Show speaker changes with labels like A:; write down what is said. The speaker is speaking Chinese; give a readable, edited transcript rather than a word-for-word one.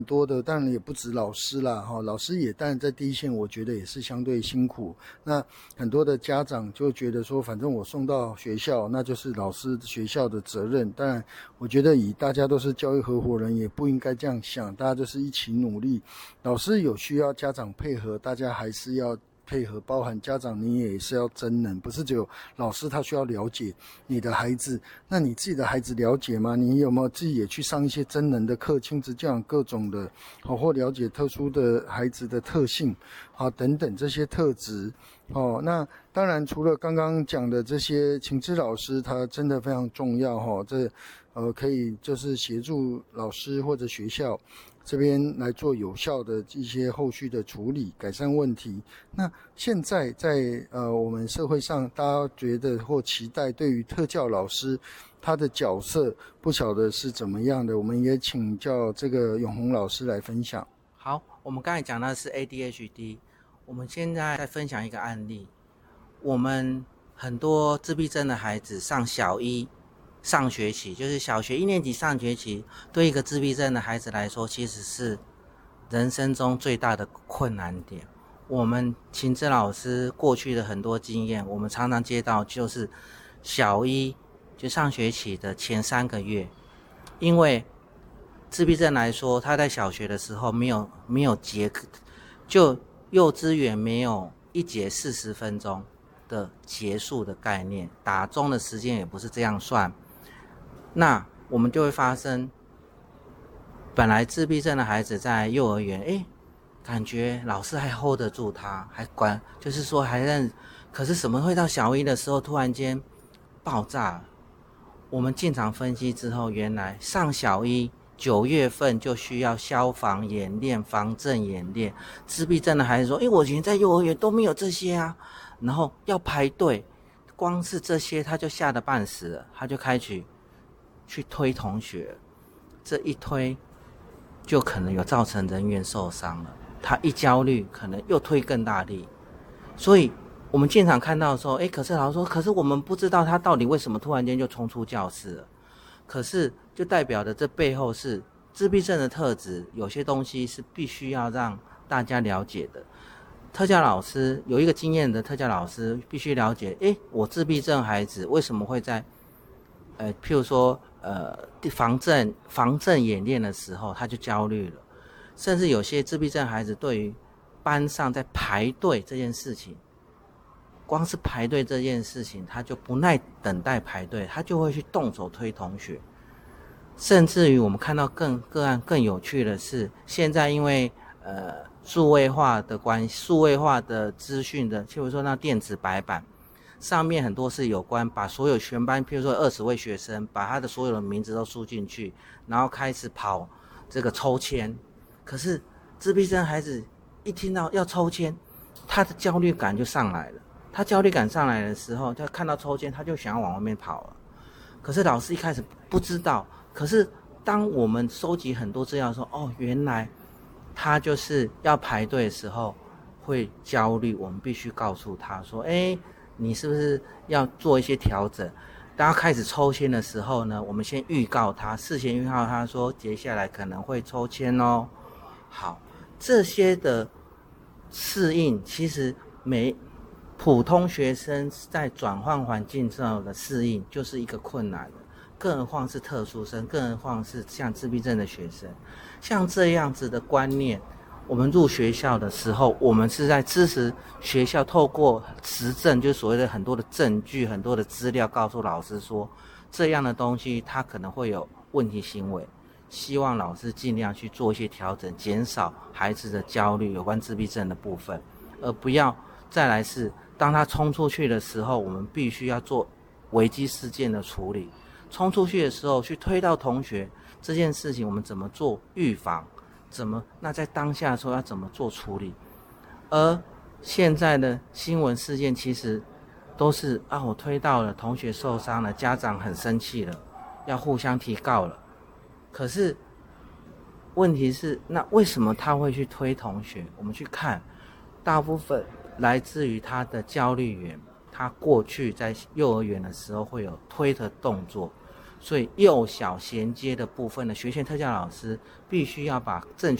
A: 多的当然也不止老师啦，老师也当然在第一线，我觉得也是相对辛苦。那很多的家长就觉得说，反正我送到学校，那就是老师学校的责任。当然，我觉得以大家都是教育合伙人，也不应该这样想，大家就是一起努力。老师有需要家长配合，大家还是要配合，包含家长你也是要真能，不是只有老师他需要了解你的孩子，那你自己的孩子了解吗？你有没有自己也去上一些真能的课，亲子教养各种的，或了解特殊的孩子的特性等等这些特质那当然除了刚刚讲的这些情知老师，他真的非常重要这可以就是协助老师或者学校这边来做有效的一些后续的处理，改善问题。那现在在我们社会上，大家觉得或期待对于特教老师他的角色，不晓得是怎么样的，我们也请教这个永宏老师来分享。
B: 好，我们刚才讲的是 ADHD， 我们现在再分享一个案例。我们很多自闭症的孩子上小一上学期，就是小学1年级上学期，对一个自闭症的孩子来说，其实是人生中最大的困难点。我们情知老师过去的很多经验，我们常常接到就是小一就上学期的前3个月，因为自闭症来说，他在小学的时候没有节课，就幼稚园没有一节40分钟的结束的概念，打钟的时间也不是这样算。那我们就会发生，本来自闭症的孩子在幼儿园，感觉老师还 hold 得住他，还管，就是说还认，可是什么会到小一的时候突然间爆炸了？我们进场分析之后，原来上小一9月份就需要消防演练、防震演练。自闭症的孩子说：“我以前在幼儿园都没有这些啊，然后要排队，光是这些他就吓得半死了，他就开始去推同学，这一推就可能有造成人员受伤了。他一焦虑，可能又推更大力。所以我们现场看到的时候，可是老师说，可是我们不知道他到底为什么突然间就冲出教室了。可是就代表的这背后是自闭症的特质，有些东西是必须要让大家了解的。特教老师有一个经验的特教老师必须了解，我自闭症孩子为什么会在譬如说防震演练的时候他就焦虑了，甚至有些自闭症孩子对于班上在排队这件事情，光是排队这件事情他就不耐等待排队，他就会去动手推同学。甚至于我们看到个案更有趣的是，现在因为数位化的关系，数位化的资讯的，譬如说那电子白板上面很多是有关把所有全班，譬如说20位学生，把他的所有的名字都输进去，然后开始跑这个抽签。可是自闭症孩子一听到要抽签，他的焦虑感就上来了。他焦虑感上来的时候，他看到抽签，他就想要往外面跑了。可是老师一开始不知道，可是当我们收集很多资料说，原来他就是要排队的时候会焦虑，我们必须告诉他说，你是不是要做一些调整？当他开始抽签的时候呢，我们先预告他，事先预告他说，接下来可能会抽签哦。好，这些的适应，其实普通学生在转换环境之后的适应就是一个困难的，更何况是特殊生，更何况是像自闭症的学生。像这样子的观念，我们入学校的时候，我们是在支持学校透过实证，就是所谓的很多的证据、很多的资料，告诉老师说这样的东西它可能会有问题行为，希望老师尽量去做一些调整，减少孩子的焦虑有关自闭症的部分，而不要再来是当他冲出去的时候，我们必须要做危机事件的处理。冲出去的时候去推到同学这件事情，我们怎么做预防？那在当下的时候要怎么做处理？而现在的新闻事件其实都是我推到了，同学受伤了，家长很生气了，要互相提告了。可是问题是，那为什么他会去推同学？我们去看，大部分来自于他的焦虑源，他过去在幼儿园的时候会有推的动作， 所以幼小衔接的部分的学前特教老师必须要把正确